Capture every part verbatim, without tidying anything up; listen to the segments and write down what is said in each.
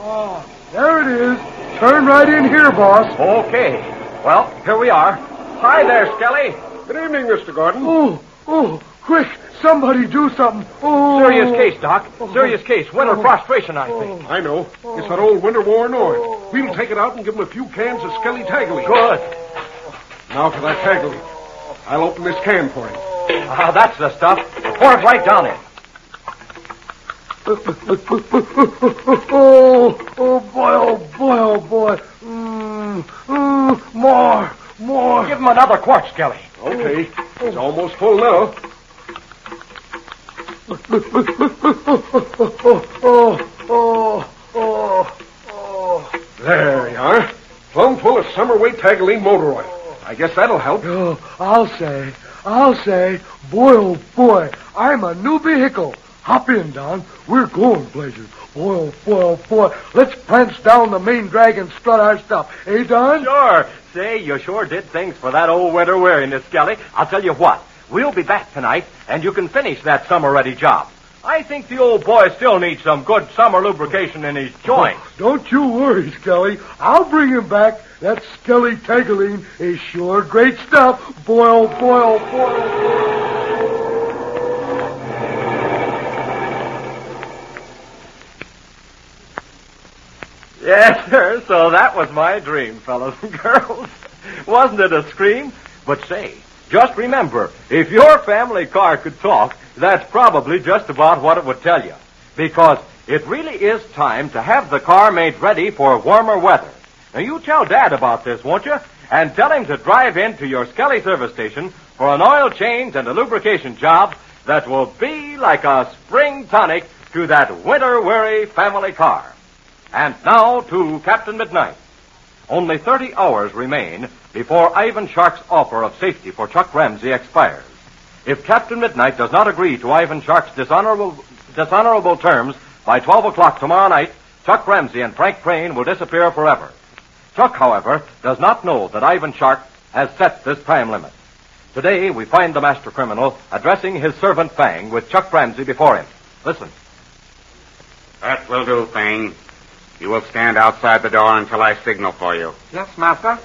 Ah, there it is. Turn right in here, boss. Okay. Well, here we are. Hi there, Skelly. Good evening, Mister Gordon. Oh, oh, quick. Somebody do something. Oh. Serious case, Doc. Serious case. Winter prostration, I think. I know. It's that old winter worn oil. We'll take it out and give him a few cans of Skelly Tagaline. Good. Now for that Tagaline. I'll open this can for him. Ah, that's the stuff. Pour it right down in. Oh, oh, boy, oh, boy, oh, boy. Mm, mm, more, more. Give him another quart, Skelly. Okay. It's almost full now. oh, oh, oh, oh, oh. There you are. Plumb full of summer weight Tagaline motor oil. I guess that'll help. Oh, I'll say, I'll say, boy, oh, boy, I'm a new vehicle. Hop in, Don. We're going places. Boy, oh, boy, oh, boy. Let's prance down the main drag and strut our stuff. Eh, Don? Sure. Say, you sure did things for that old winter weariness, Skelly. I'll tell you what. We'll be back tonight, and you can finish that summer-ready job. I think the old boy still needs some good summer lubrication in his joints. Oh, don't you worry, Skelly. I'll bring him back. That Skelly Tagaline is sure great stuff. Boy, oh, boy, oh, boy, oh, boy. Yes, sir. So that was my dream, fellows and girls. Wasn't it a scream? But say, just remember, if your family car could talk, that's probably just about what it would tell you. Because it really is time to have the car made ready for warmer weather. Now, you tell Dad about this, won't you? And tell him to drive into your Skelly service station for an oil change and a lubrication job that will be like a spring tonic to that winter-weary family car. And now to Captain Midnight. Only thirty hours remain before Ivan Shark's offer of safety for Chuck Ramsey expires. If Captain Midnight does not agree to Ivan Shark's dishonorable, dishonorable terms by twelve o'clock tomorrow night, Chuck Ramsey and Frank Crane will disappear forever. Chuck, however, does not know that Ivan Shark has set this time limit. Today, we find the master criminal addressing his servant Fang with Chuck Ramsey before him. Listen. That will do, Fang. You will stand outside the door until I signal for you. Yes, Master.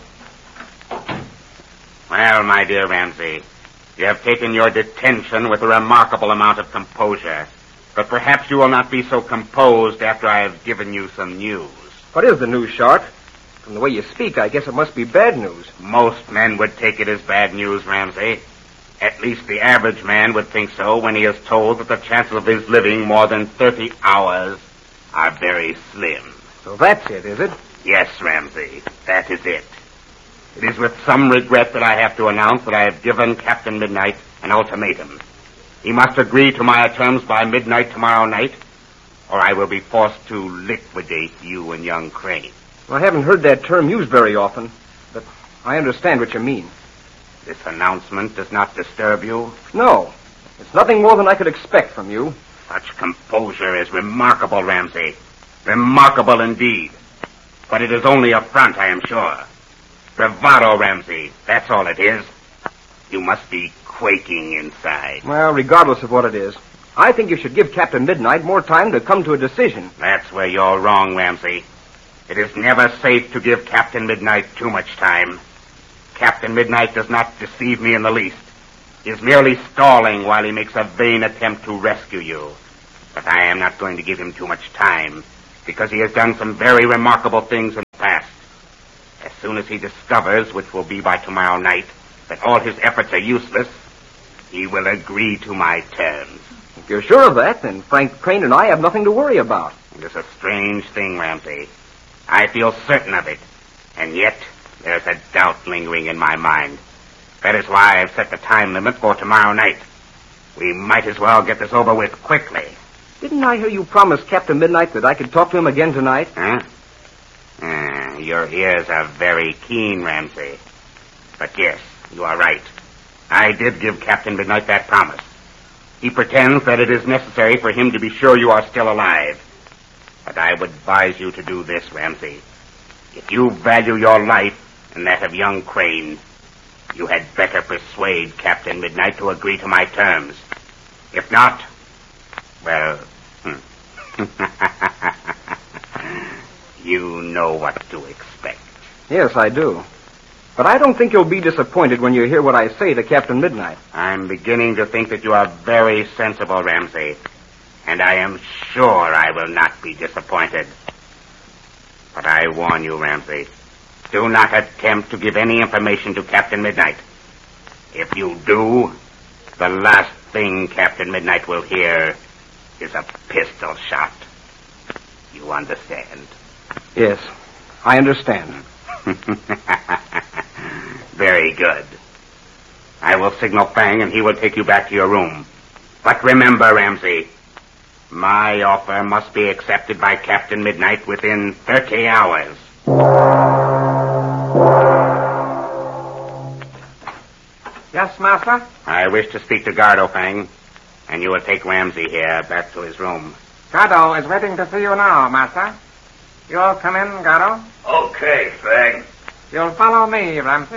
Well, my dear Ramsey, you have taken your detention with a remarkable amount of composure. But perhaps you will not be so composed after I have given you some news. What is the news, Shark? From the way you speak, I guess it must be bad news. Most men would take it as bad news, Ramsey. At least the average man would think so when he is told that the chances of his living more than thirty hours are very slim. So that's it, is it? Yes, Ramsey, that is it. It is with some regret that I have to announce that I have given Captain Midnight an ultimatum. He must agree to my terms by midnight tomorrow night, or I will be forced to liquidate you and young Crane. Well, I haven't heard that term used very often, but I understand what you mean. This announcement does not disturb you? No. It's nothing more than I could expect from you. Such composure is remarkable, Ramsey. Remarkable indeed. But it is only a front, I am sure. Bravado, Ramsey. That's all it is. You must be quaking inside. Well, regardless of what it is, I think you should give Captain Midnight more time to come to a decision. That's where you're wrong, Ramsey. It is never safe to give Captain Midnight too much time. Captain Midnight does not deceive me in the least. He is merely stalling while he makes a vain attempt to rescue you. But I am not going to give him too much time, because he has done some very remarkable things in the past. As soon as he discovers, which will be by tomorrow night, that all his efforts are useless, he will agree to my terms. If you're sure of that, then Frank Crane and I have nothing to worry about. It is a strange thing, Ramsey. I feel certain of it, and yet there's a doubt lingering in my mind. That is why I've set the time limit for tomorrow night. We might as well get this over with quickly. Didn't I hear you promise Captain Midnight that I could talk to him again tonight? Huh? Uh, your ears are very keen, Ramsey. But yes, you are right. I did give Captain Midnight that promise. He pretends that it is necessary for him to be sure you are still alive. But I would advise you to do this, Ramsey. If you value your life and that of young Crane, you had better persuade Captain Midnight to agree to my terms. If not, well, hmm. You know what to expect. Yes, I do. But I don't think you'll be disappointed when you hear what I say to Captain Midnight. I'm beginning to think that you are very sensible, Ramsey. And I am sure I will not be disappointed. But I warn you, Ramsey, do not attempt to give any information to Captain Midnight. If you do, the last thing Captain Midnight will hear is a pistol shot. You understand? Yes, I understand. Very good. I will signal Fang and he will take you back to your room. But remember, Ramsey, my offer must be accepted by Captain Midnight within thirty hours. Yes, Master? I wish to speak to Gardo, Fang, and you will take Ramsey here back to his room. Gardo is waiting to see you now, Master. You'll come in, Gardo. Okay, Fang. You'll follow me, Ramsey.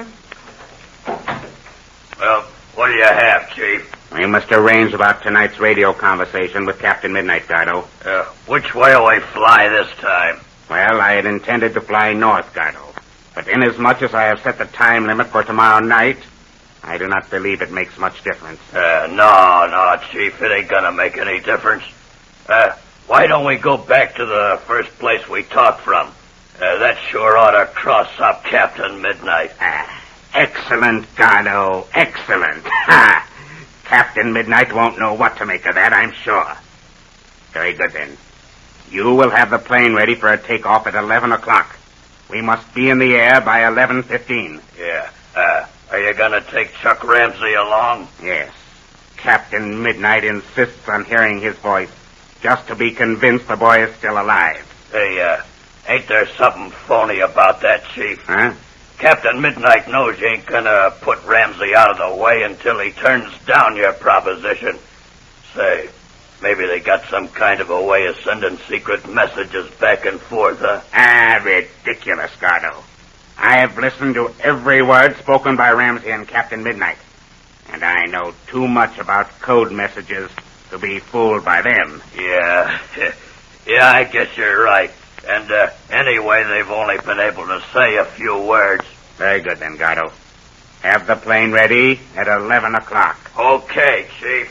Well, what do you have, Chief? We must arrange about tonight's radio conversation with Captain Midnight, Gardo. Uh, which way will we fly this time? Well, I had intended to fly north, Gardo. But inasmuch as I have set the time limit for tomorrow night, I do not believe it makes much difference. Uh, no, no, Chief, it ain't gonna make any difference. Uh, why don't we go back to the first place we talked from? Uh, that sure ought to cross up Captain Midnight. Ah, excellent, Gardo, excellent. Ha! Captain Midnight won't know what to make of that, I'm sure. Very good, then. You will have the plane ready for a takeoff at eleven o'clock. We must be in the air by eleven fifteen. Yeah, uh, are you gonna take Chuck Ramsey along? Yes. Captain Midnight insists on hearing his voice, just to be convinced the boy is still alive. Hey, uh, ain't there something phony about that, Chief? Huh? Captain Midnight knows you ain't gonna put Ramsey out of the way until he turns down your proposition. Say, maybe they got some kind of a way of sending secret messages back and forth, huh? Ah, ridiculous, Gardo. I have listened to every word spoken by Ramsey and Captain Midnight, and I know too much about code messages to be fooled by them. Yeah, yeah, I guess you're right. And, uh, anyway, they've only been able to say a few words. Very good, then, Gardo. Have the plane ready at eleven o'clock. Okay, Chief.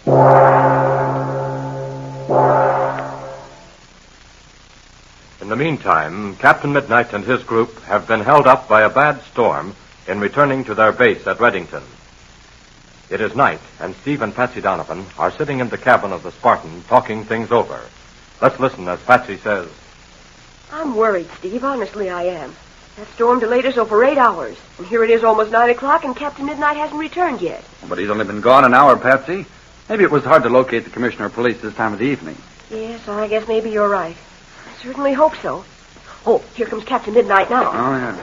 In the meantime, Captain Midnight and his group have been held up by a bad storm in returning to their base at Reddington. It is night, and Steve and Patsy Donovan are sitting in the cabin of the Spartan talking things over. Let's listen as Patsy says, I'm worried, Steve. Honestly, I am. That storm delayed us over eight hours. And here it is almost nine o'clock, and Captain Midnight hasn't returned yet. But he's only been gone an hour, Patsy. Maybe it was hard to locate the Commissioner of Police this time of the evening. Yes, I guess maybe you're right. I certainly hope so. Oh, here comes Captain Midnight now. Oh, yeah.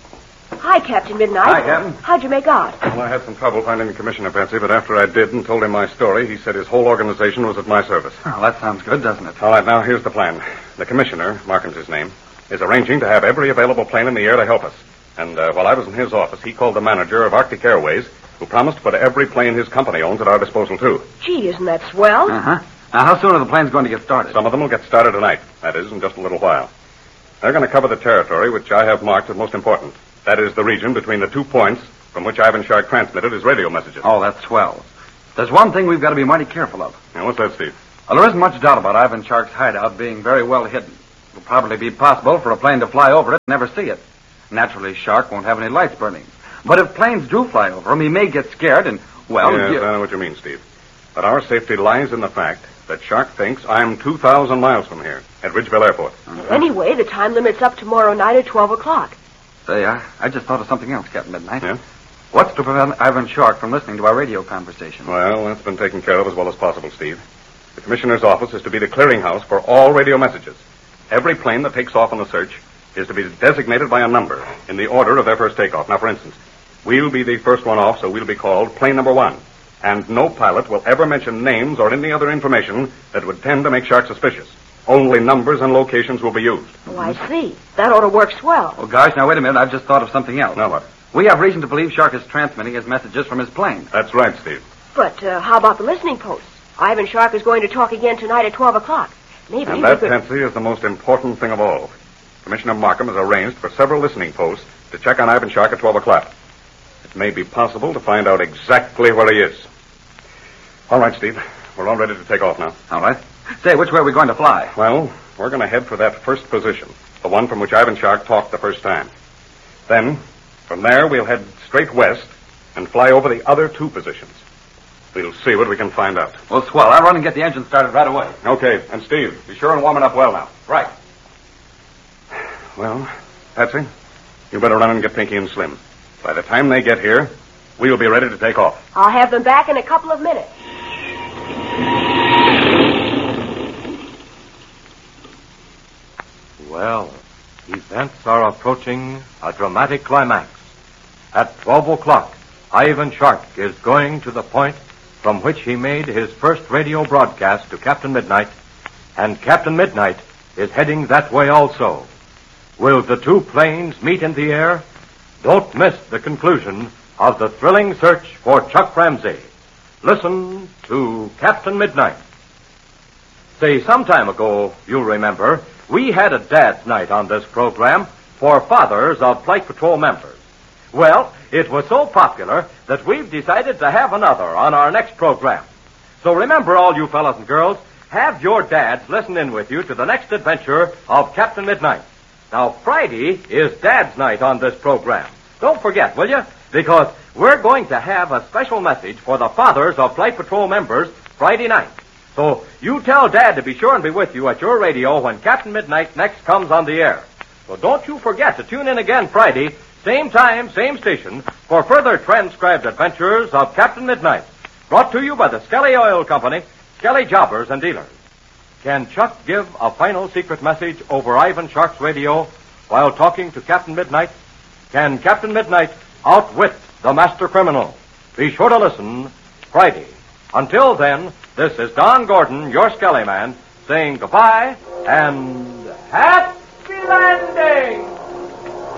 Hi, Captain Midnight. Hi, Captain. How'd you make out? Well, I had some trouble finding the commissioner, Patsy, but after I did and told him my story, he said his whole organization was at my service. Well, that sounds good, doesn't it? All right, now, here's the plan. The commissioner, Markham's his name, is arranging to have every available plane in the air to help us. And uh, while I was in his office, he called the manager of Arctic Airways, who promised to put every plane his company owns at our disposal, too. Gee, isn't that swell? Uh-huh. Now, how soon are the planes going to get started? Some of them will get started tonight. That is, in just a little while. They're going to cover the territory which I have marked as most important. That is the region between the two points from which Ivan Shark transmitted his radio messages. Oh, that's swell. There's one thing we've got to be mighty careful of. Now, what's that, Steve? Well, there isn't much doubt about Ivan Shark's hideout being very well hidden. It'll probably be possible for a plane to fly over it and never see it. Naturally, Shark won't have any lights burning. But if planes do fly over him, he may get scared and, well... Yes, you... I know what you mean, Steve. But our safety lies in the fact that Shark thinks I'm two thousand miles from here, at Ridgeville Airport. Uh-huh. Anyway, the time limit's up tomorrow night at twelve o'clock. Say, I, I just thought of something else, Captain Midnight. Yeah? What's to prevent Ivan Shark from listening to our radio conversation? Well, that's been taken care of as well as possible, Steve. The commissioner's office is to be the clearinghouse for all radio messages. Every plane that takes off on the search is to be designated by a number in the order of their first takeoff. Now, for instance, we'll be the first one off, so we'll be called plane number one. And no pilot will ever mention names or any other information that would tend to make Shark suspicious. Only numbers and locations will be used. Oh, I see. That ought to work swell. Oh, gosh, now wait a minute. I've just thought of something else. Now what? We have reason to believe Shark is transmitting his messages from his plane. That's right, Steve. But uh, how about the listening posts? Ivan Shark is going to talk again tonight at twelve o'clock. Maybe And we that, could... Patsy, is the most important thing of all. Commissioner Markham has arranged for several listening posts to check on Ivan Shark at twelve o'clock. It may be possible to find out exactly where he is. All right, Steve. We're all ready to take off now. All right. Say, which way are we going to fly? Well, we're going to head for that first position, the one from which Ivan Shark talked the first time. Then, from there, we'll head straight west and fly over the other two positions. We'll see what we can find out. Well, swell. I'll run and get the engine started right away. Okay. And, Steve, be sure and warm it up well now. Right. Well, Patsy, you better run and get Pinky and Slim. By the time they get here, we'll be ready to take off. I'll have them back in a couple of minutes. Well, events are approaching a dramatic climax. At twelve o'clock, Ivan Shark is going to the point from which he made his first radio broadcast to Captain Midnight, and Captain Midnight is heading that way also. Will the two planes meet in the air? Don't miss the conclusion of the thrilling search for Chuck Ramsey. Listen to Captain Midnight. Say, some time ago, you'll remember, we had a dad's night on this program for fathers of Flight Patrol members. Well, it was so popular that we've decided to have another on our next program. So remember, all you fellas and girls, have your dads listen in with you to the next adventure of Captain Midnight. Now, Friday is Dad's night on this program. Don't forget, will you? Because we're going to have a special message for the fathers of Flight Patrol members Friday night. So you tell Dad to be sure and be with you at your radio when Captain Midnight next comes on the air. So don't you forget to tune in again Friday, same time, same station, for further transcribed adventures of Captain Midnight. Brought to you by the Skelly Oil Company, Skelly Jobbers and Dealers. Can Chuck give a final secret message over Ivan Shark's radio while talking to Captain Midnight? Can Captain Midnight outwit the master criminal? Be sure to listen Friday. Until then, this is Don Gordon, your Skelly Man, saying goodbye and happy landing!